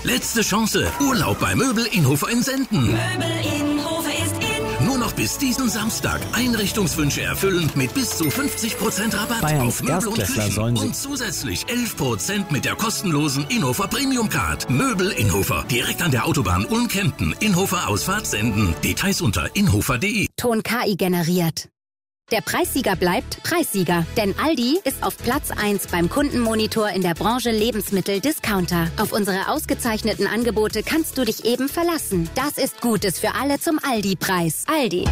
Letzte Chance. Urlaub bei Möbel Inhofer in Senden. Möbel Inhofer ist in. Nur noch bis diesen Samstag. Einrichtungswünsche erfüllen mit bis zu 50% Rabatt Bayerns auf Möbel und Erstklässler Küchen. sollen Und zusätzlich 11% mit der kostenlosen Inhofer Premium Card. Möbel Inhofer. Direkt an der Autobahn Ulm-Kempten. Inhofer Ausfahrt Senden. Details unter inhofer.de. Ton KI generiert. Der Preissieger bleibt Preissieger, denn Aldi ist auf Platz 1 beim Kundenmonitor in der Branche Lebensmittel-Discounter. Auf unsere ausgezeichneten Angebote kannst du dich eben verlassen. Das ist Gutes für alle zum Aldi-Preis. Aldi.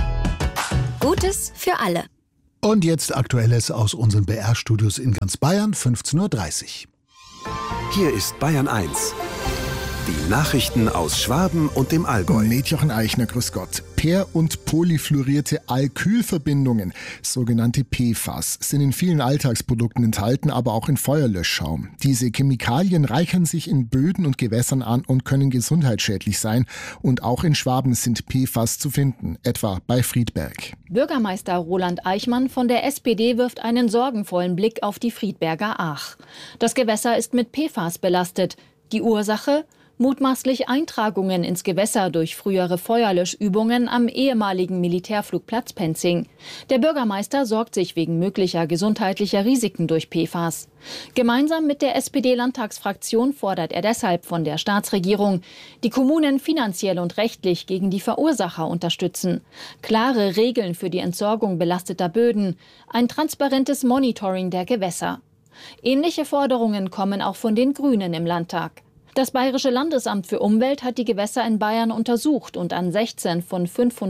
Gutes für alle. Und jetzt Aktuelles aus unseren BR-Studios in ganz Bayern, 15:30 Uhr. Hier ist Bayern 1. Die Nachrichten aus Schwaben und dem Allgäu. Med Jochen Eichner, grüß Gott. Per- und polyfluorierte Alkylverbindungen, sogenannte PFAS, sind in vielen Alltagsprodukten enthalten, aber auch in Feuerlöschschaum. Diese Chemikalien reichern sich in Böden und Gewässern an und können gesundheitsschädlich sein. Und auch in Schwaben sind PFAS zu finden, etwa bei Friedberg. Bürgermeister Roland Eichmann von der SPD wirft einen sorgenvollen Blick auf die Friedberger Aach. Das Gewässer ist mit PFAS belastet. Die Ursache? Mutmaßlich Eintragungen ins Gewässer durch frühere Feuerlöschübungen am ehemaligen Militärflugplatz Penzing. Der Bürgermeister sorgt sich wegen möglicher gesundheitlicher Risiken durch PFAS. Gemeinsam mit der SPD-Landtagsfraktion fordert er deshalb von der Staatsregierung, die Kommunen finanziell und rechtlich gegen die Verursacher unterstützen. Klare Regeln für die Entsorgung belasteter Böden, ein transparentes Monitoring der Gewässer. Ähnliche Forderungen kommen auch von den Grünen im Landtag. Das Bayerische Landesamt für Umwelt hat die Gewässer in Bayern untersucht und an 16 von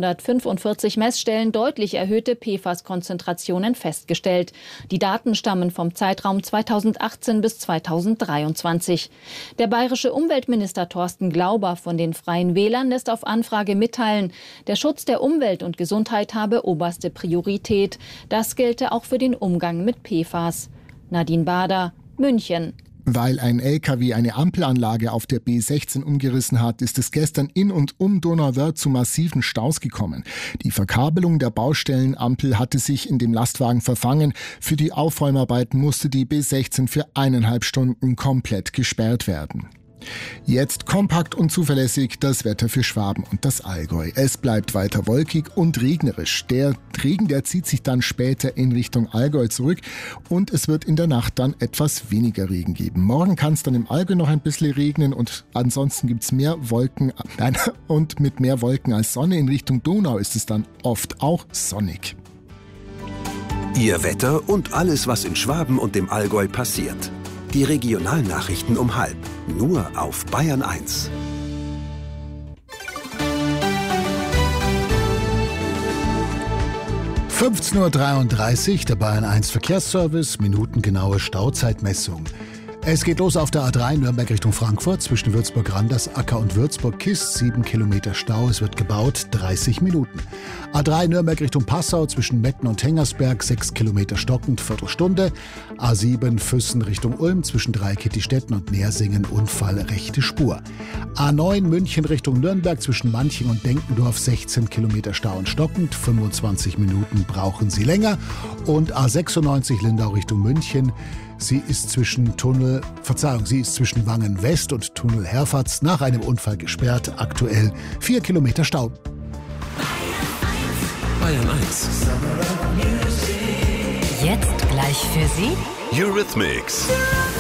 545 Messstellen deutlich erhöhte PFAS-Konzentrationen festgestellt. Die Daten stammen vom Zeitraum 2018 bis 2023. Der bayerische Umweltminister Thorsten Glauber von den Freien Wählern lässt auf Anfrage mitteilen, der Schutz der Umwelt und Gesundheit habe oberste Priorität. Das gelte auch für den Umgang mit PFAS. Nadine Bader, München. Weil ein LKW eine Ampelanlage auf der B16 umgerissen hat, ist es gestern in und um Donauwörth zu massiven Staus gekommen. Die Verkabelung der Baustellenampel hatte sich in dem Lastwagen verfangen. Für die Aufräumarbeiten musste die B16 für 1,5 Stunden komplett gesperrt werden. Jetzt kompakt und zuverlässig das Wetter für Schwaben und das Allgäu. Es bleibt weiter wolkig und regnerisch. Der Regen, der zieht sich dann später in Richtung Allgäu zurück und es wird in der Nacht dann etwas weniger Regen geben. Morgen kann es dann im Allgäu noch ein bisschen regnen und ansonsten gibt es mehr Wolken. Und mit mehr Wolken als Sonne in Richtung Donau ist es dann oft auch sonnig. Ihr Wetter und alles, was in Schwaben und dem Allgäu passiert. Die Regionalnachrichten um 12:30, nur auf Bayern 1. – 15:33 Uhr, der Bayern 1 Verkehrsservice, minutengenaue Stauzeitmessung. Es geht los auf der A3 Nürnberg Richtung Frankfurt zwischen Würzburg-Randersacker und Würzburg-Kiss. 7 Kilometer Stau, es wird gebaut, 30 Minuten. A3 Nürnberg Richtung Passau zwischen Metten und Hengersberg, 6 Kilometer stockend, Viertelstunde. A7 Füssen Richtung Ulm zwischen Dreikittistetten und Nersingen, Unfall, rechte Spur. A9 München Richtung Nürnberg zwischen Manching und Denkendorf, 16 Kilometer Stau und stockend, 25 Minuten brauchen Sie länger. Und A96 Lindau Richtung München. Sie ist zwischen Wangen West und Tunnel Herfatz nach einem Unfall gesperrt. Aktuell 4 Kilometer Stau. Bayern 1. Jetzt gleich für Sie Eurythmics.